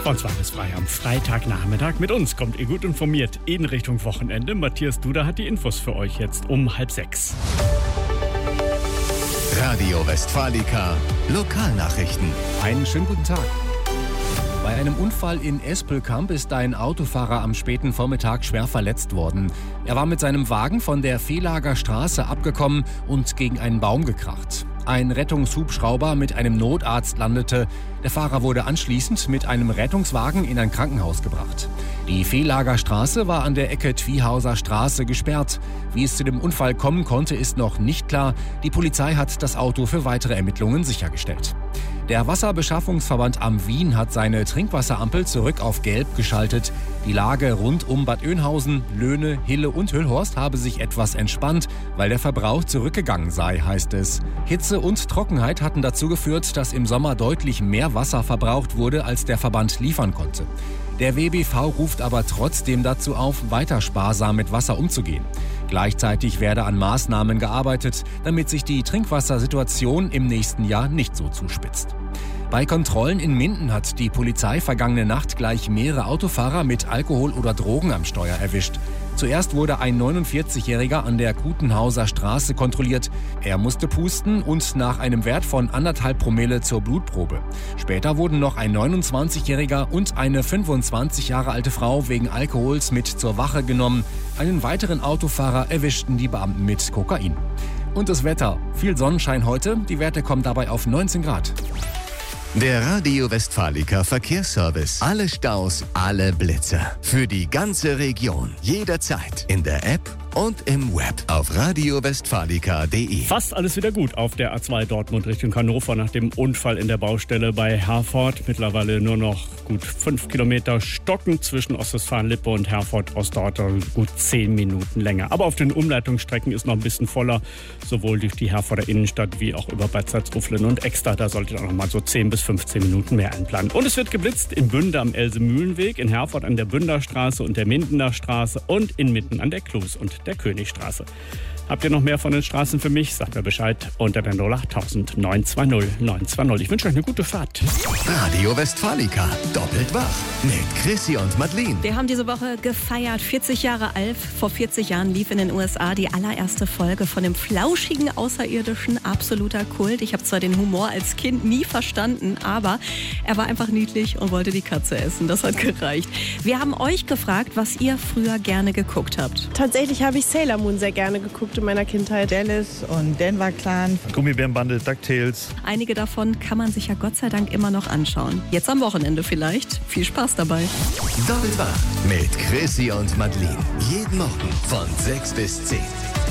Von 2 bis 3 am Freitagnachmittag. Mit uns kommt ihr gut informiert in Richtung Wochenende. Matthias Duda hat die Infos für euch jetzt um 5:30. Radio Westfalica Lokalnachrichten. Einen schönen guten Tag. Bei einem Unfall in Espelkamp ist ein Autofahrer am späten Vormittag schwer verletzt worden. Er war mit seinem Wagen von der Velager Straße abgekommen und gegen einen Baum gekracht. Ein Rettungshubschrauber mit einem Notarzt landete. Der Fahrer wurde anschließend mit einem Rettungswagen in ein Krankenhaus gebracht. Die Velager Straße war an der Ecke Twiehauser Straße gesperrt. Wie es zu dem Unfall kommen konnte, ist noch nicht klar. Die Polizei hat das Auto für weitere Ermittlungen sichergestellt. Der Wasserbeschaffungsverband am Wien hat seine Trinkwasserampel zurück auf Gelb geschaltet. Die Lage rund um Bad Oeynhausen, Löhne, Hille und Hüllhorst habe sich etwas entspannt, weil der Verbrauch zurückgegangen sei, heißt es. Hitze und Trockenheit hatten dazu geführt, dass im Sommer deutlich mehr Wasser verbraucht wurde, als der Verband liefern konnte. Der WBV ruft aber trotzdem dazu auf, weiter sparsam mit Wasser umzugehen. Gleichzeitig werde an Maßnahmen gearbeitet, damit sich die Trinkwassersituation im nächsten Jahr nicht so zuspitzt. Bei Kontrollen in Minden hat die Polizei vergangene Nacht gleich mehrere Autofahrer mit Alkohol oder Drogen am Steuer erwischt. Zuerst wurde ein 49-Jähriger an der Kutenhauser Straße kontrolliert. Er musste pusten und nach einem Wert von 1,5 Promille zur Blutprobe. Später wurden noch ein 29-Jähriger und eine 25 Jahre alte Frau wegen Alkohols mit zur Wache genommen. Einen weiteren Autofahrer erwischten die Beamten mit Kokain. Und das Wetter. Viel Sonnenschein heute. Die Werte kommen dabei auf 19 Grad. Der Radio Westfalica Verkehrsservice. Alle Staus, alle Blitzer. Für die ganze Region. Jederzeit. In der App und im Web. Auf radiowestfalica.de. Fast alles wieder gut auf der A2 Dortmund Richtung Hannover nach dem Unfall in der Baustelle bei Herford. Mittlerweile nur noch gut 5 Kilometer stocken zwischen Ostwestfalen-Lippe und Herford-Ost. Dauert gut 10 Minuten länger. Aber auf den Umleitungsstrecken ist noch ein bisschen voller. Sowohl durch die Herforder Innenstadt wie auch über Bad Salzuflen und Exter. Da solltet ihr auch noch mal so 10 bis 15 Minuten mehr einplanen. Und es wird geblitzt in Bünde am Else-Mühlenweg, in Herford an der Bünderstraße und der Mindener Straße und in Mitten an der Klus und der Königstraße. Habt ihr noch mehr von den Straßen für mich? Sagt mir Bescheid unter der 08000 920 920. Ich wünsche euch eine gute Fahrt. Radio Westfalica. Doppelt wach. Mit Chrissy und Madeleine. Wir haben diese Woche gefeiert. 40 Jahre Alf. Vor 40 Jahren lief in den USA die allererste Folge von dem flauschigen Außerirdischen. Absoluter Kult. Ich habe zwar den Humor als Kind nie verstanden, aber er war einfach niedlich und wollte die Katze essen. Das hat gereicht. Wir haben euch gefragt, was ihr früher gerne geguckt habt. Tatsächlich habe ich Sailor Moon sehr gerne geguckt in meiner Kindheit. Dallas und Denver Clan. Gummibärenbande, DuckTales. Einige davon kann man sich ja Gott sei Dank immer noch anschauen. Jetzt am Wochenende vielleicht. Viel Spaß dabei. Doppelt wach. Mit Chrissy und Madeleine. Jeden Morgen von 6 bis 10.